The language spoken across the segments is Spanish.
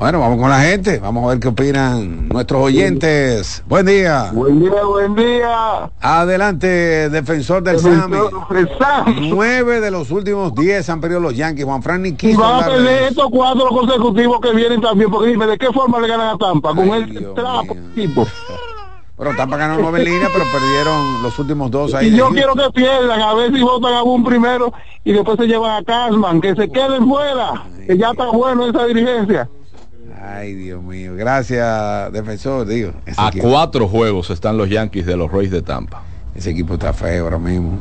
Bueno, vamos con la gente, vamos a ver qué opinan nuestros oyentes. Buen día. Buen día, buen día. Adelante, defensor del Sami. 9 de los últimos 10 han perdido los Yankees. Juan Fran ni quiso. Y van a perder estos 4 consecutivos que vienen también, porque dime, ¿de qué forma le ganan a Tampa? Con el trapo tipo. Bueno, Tampa ganó 9 en línea, pero perdieron los últimos 2 ahí. Y yo quiero que pierdan, a ver si votan a un primero y después se llevan a Cashman, que se queden fuera, que ya está bueno esa dirigencia. Ay, Dios mío. Gracias, defensor. Digo, a 4 juegos están los Yankees de los Rays de Tampa. Ese equipo está feo ahora mismo.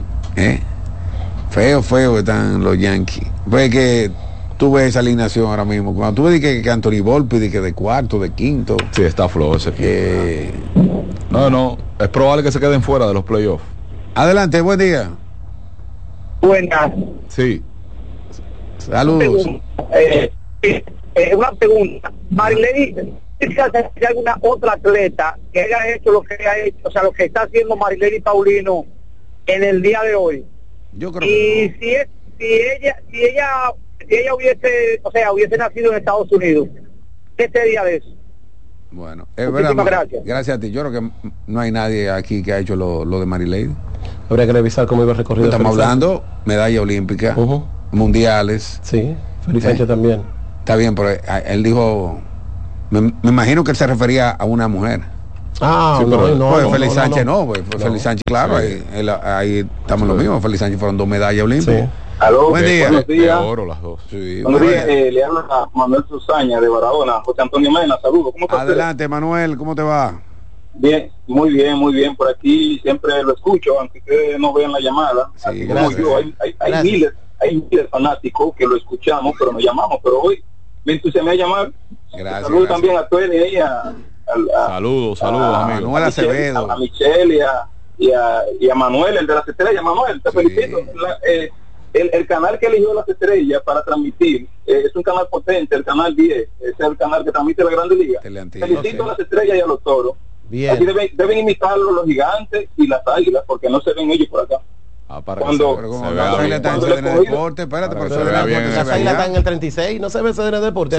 Feo están los Yankees. Pues que tú ves esa alineación ahora mismo. Cuando tú ves que Anthony Volpe, que de cuarto, de quinto. Sí, está flojo ese equipo. No, es probable que se queden fuera de los playoffs. Adelante, buen día. Buenas. Sí. Saludos. Una pregunta. Marilady, ¿hay alguna otra atleta que haya hecho lo que ha hecho, o sea, lo que está haciendo Marilady Paulino en el día de hoy? Yo creo y que si ella hubiese nacido en Estados Unidos, ¿qué sería de eso? Bueno, es verdad. Gracias a ti. Yo creo que no hay nadie aquí que ha hecho lo de Marilady. Habría que revisar cómo iba el recorrido. Estamos hablando medalla olímpica, mundiales. Sí, Félix Sánchez también. Está bien, pero él dijo, me imagino que él se refería a una mujer. Sí, pero Félix Sánchez no, Félix Sánchez, claro, sí. ahí estamos lo mismo. Félix Sánchez fueron 2 medallas olímpicas. Sí. Aló, buen día. Buenos días. De oro las 2. Sí, buenos días, le habla a Manuel Susaña de Barahona. José Antonio Mena, saludos. ¿Cómo está Adelante, usted? Manuel, ¿cómo te va? Bien, muy bien. Por aquí siempre lo escucho, aunque ustedes no vean la llamada. Sí, así como yo, hay miles de fanáticos que lo escuchamos, pero no llamamos. Pero hoy me entusiasmé a llamar. Saludos también a Tony y saludos, amigo. Manuel Acevedo. A Michelle y a Manuel, el de las estrellas. Manuel, te felicito. El canal que eligió las estrellas para transmitir es un canal potente, el canal 10, es el canal que transmite la Grande Liga. Felicito a las estrellas y a los toros. Bien. Aquí deben imitarlo los gigantes y las águilas, porque no se ven ellos por acá. Cuando Deporte, espérate, pero las águilas están en el 36, no se ve CDN Deporte.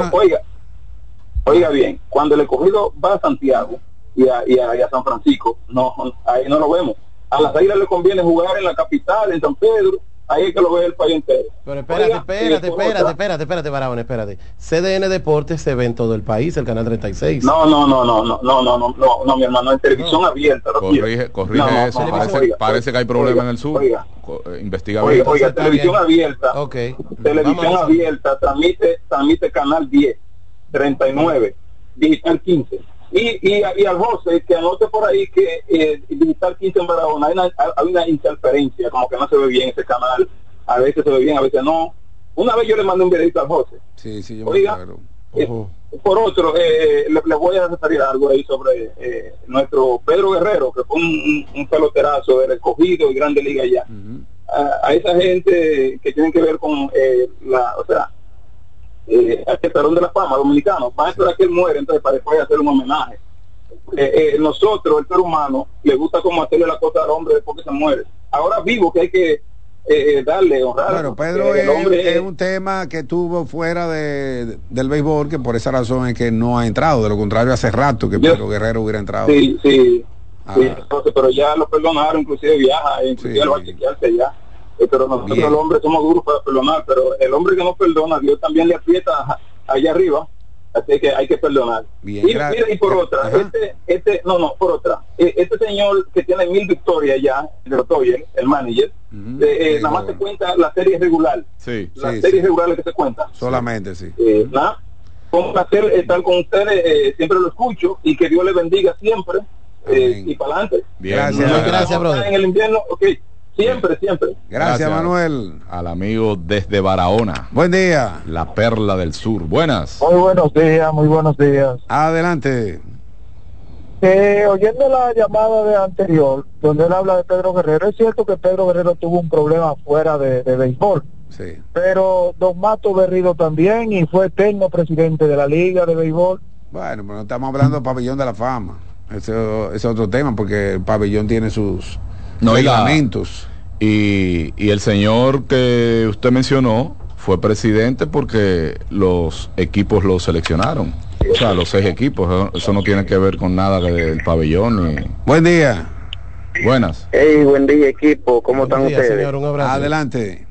Oiga bien, cuando el escogido va a Santiago y a San Francisco, ahí no lo vemos. A las águilas les conviene jugar en la capital, en San Pedro. Ahí es que lo ve el país entero. Pero espérate, Barahona, espérate. CDN Deportes se ve en todo el país, el canal 36. No, mi hermano, en televisión abierta. Corrige eso. Parece que hay problema en el sur. Investiga bien. Oiga, televisión abierta. Televisión abierta, transmite canal 10, 39, digital 15. Y al José, que anote por ahí que digital 15 en Barahona hay una interferencia, como que no se ve bien ese canal, a veces se ve bien, a veces no. Una vez yo le mandé un videito al José. Sí, yo Oiga, por otro, le voy a referir algo ahí sobre nuestro Pedro Guerrero, que fue un peloterazo del Escogido y Grande Liga allá. A esa gente que tienen que ver con el Salón de la Fama dominicano, van a esperar que él muere, entonces para después hacer un homenaje. Nosotros, el ser humano, le gusta como hacerle la cosa al hombre después que se muere. Ahora vivo que hay que darle, honrar. Bueno, Pedro es un tema que tuvo fuera del béisbol, que por esa razón es que no ha entrado, de lo contrario hace rato que Pedro Guerrero hubiera entrado. Sí, entonces, pero ya lo perdonaron, inclusive viaja, inclusive va a chequearse ya. Pero nosotros los hombres somos duros para perdonar, pero el hombre que no perdona, Dios también le aprieta allá arriba, así que hay que perdonar. Bien, y por otra, este señor que tiene 1000 victorias ya, el manager, nada más se cuenta la serie regular, series regulares que se cuenta. Solamente, sí. Como un placer estar con ustedes, siempre lo escucho, y que Dios les bendiga siempre, y para adelante. Gracias, brother. En el invierno, Siempre. Gracias, Manuel. Al amigo desde Barahona. Buen día. La perla del sur. Buenas. Muy buenos días. Adelante. Oyendo la llamada de anterior, donde él habla de Pedro Guerrero, es cierto que Pedro Guerrero tuvo un problema fuera de béisbol. Sí. Pero Don Mato Berrido también, y fue eterno presidente de la Liga de Béisbol. Bueno, pero no estamos hablando del pabellón de la fama. Ese es otro tema, porque el pabellón tiene sus... reglamentos. Y el señor que usted mencionó fue presidente porque los equipos lo seleccionaron. O sea, los 6 equipos, eso no tiene que ver con nada del pabellón. Buen día. Buenas. Hey, buen día, equipo. ¿Cómo están ustedes? Señor, un abrazo. Adelante.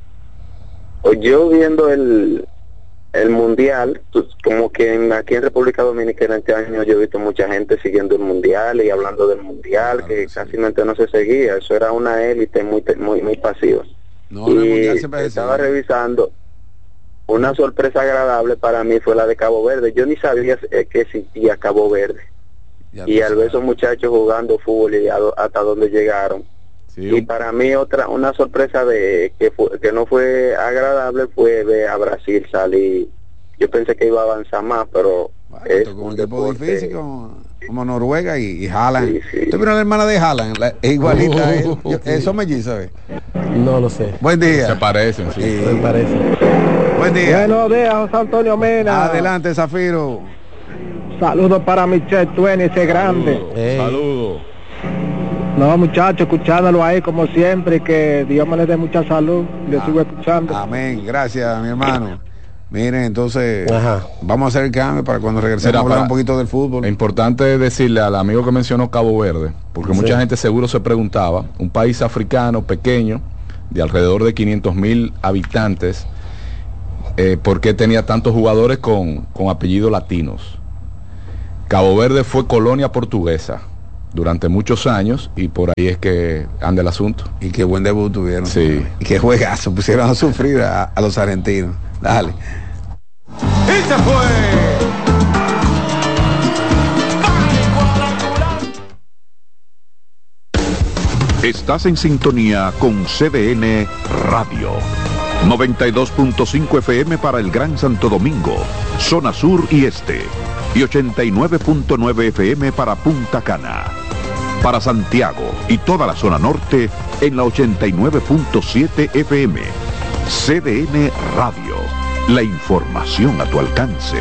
Yo viendo el mundial, pues, como que aquí en República Dominicana este año yo he visto mucha gente siguiendo el mundial y hablando del mundial, que casi no se seguía. Eso era una élite muy pasiva. No, y el mundial se estaba revisando. Una sorpresa agradable para mí fue la de Cabo Verde. Yo ni sabía que existía Cabo Verde. Y al ver esos muchachos jugando fútbol y hasta donde llegaron. Sí. Y para mí una sorpresa que no fue agradable fue ver a Brasil salir. Yo pensé que iba a avanzar más, pero es un equipo difícil como Noruega y Haaland. Sí. ¿Tú vieron la hermana de Haaland? Es igualita. Eso melliza, ¿sabes? No lo sé. Buen día. Se parecen, sí. Se parecen. Buen día. Buenos días, José Antonio Mena. Adelante, Zafiro. Saludos para Michelle Twain, ese grande. Saludos. No, muchachos, escuchándolo ahí como siempre, que Dios me le dé mucha salud. Le sigo escuchando. Amén. Gracias, mi hermano. Miren, entonces, vamos a hacer el cambio para cuando regresemos a hablar un poquito del fútbol. Es importante decirle al amigo que mencionó Cabo Verde, porque mucha gente seguro se preguntaba, un país africano pequeño, de alrededor de 500,000 habitantes, ¿por qué tenía tantos jugadores con apellidos latinos? Cabo Verde fue colonia portuguesa durante muchos años y por ahí es que anda el asunto. Y qué buen debut tuvieron. Sí. Y qué juegazo, pusieron a sufrir a los argentinos. Dale. ¡Y se fue! Estás en sintonía con CDN Radio. 92.5 FM para el Gran Santo Domingo, zona sur y este. Y 89.9 FM para Punta Cana. Para Santiago y toda la zona norte en la 89.7 FM. CDN Radio. La información a tu alcance.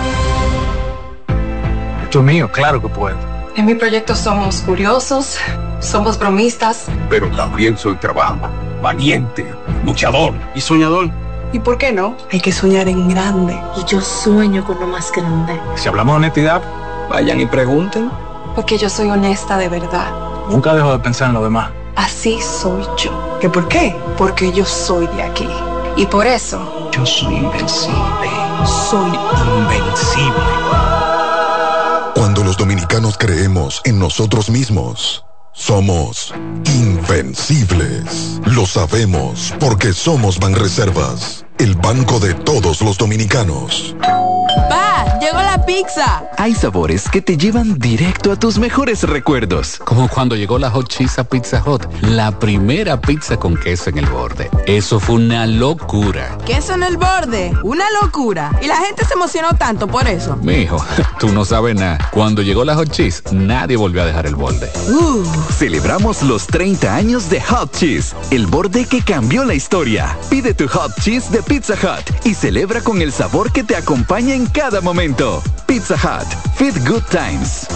Esto es mío, claro que puedo. En mi proyecto somos curiosos, somos bromistas. Pero también soy trabajo, valiente, luchador y soñador. ¿Y por qué no? Hay que soñar en grande. Y yo sueño con lo más grande. Si hablamos de honestidad, vayan y pregunten. Porque yo soy honesta de verdad. Nunca dejo de pensar en lo demás. Así soy yo. ¿Qué por qué? Porque yo soy de aquí. Y por eso... yo soy invencible. Soy invencible. Cuando los dominicanos creemos en nosotros mismos, somos invencibles. Lo sabemos porque somos Banreservas, el banco de todos los dominicanos. ¡Pa! ¡Llegó la pizza! Hay sabores que te llevan directo a tus mejores recuerdos. Como cuando llegó la Hot Cheese a Pizza Hut, la primera pizza con queso en el borde. Eso fue una locura. ¿Queso en el borde? ¡Una locura! Y la gente se emocionó tanto por eso. Mijo, tú no sabes nada. Cuando llegó la Hot Cheese, nadie volvió a dejar el borde. Celebramos los 30 años de Hot Cheese, el borde que cambió la historia. Pide tu Hot Cheese de Pizza Hut y celebra con el sabor que te acompaña en cada momento. Pizza Hut, Fit Good Times.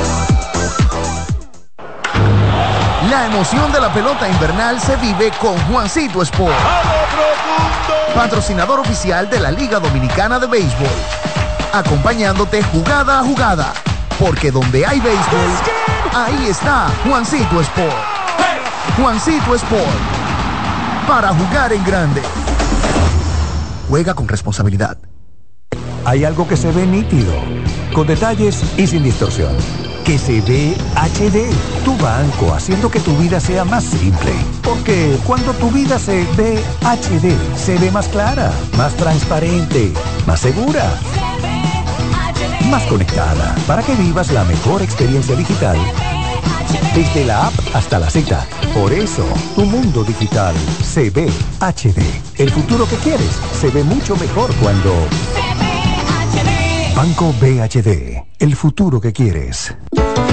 La emoción de la pelota invernal se vive con Juancito Sport, patrocinador oficial de la Liga Dominicana de Béisbol, acompañándote jugada a jugada, porque donde hay béisbol, ahí está Juancito Sport. Juancito Sport, para jugar en grande. Juega con responsabilidad. Hay algo que se ve nítido, con detalles y sin distorsión. Que se ve HD. Tu banco, haciendo que tu vida sea más simple. Porque cuando tu vida se ve HD, se ve más clara, más transparente, más segura, más conectada. Para que vivas la mejor experiencia digital. Desde la app hasta la Z. Por eso, tu mundo digital se ve HD. El futuro que quieres se ve mucho mejor cuando... Banco BHD, el futuro que quieres.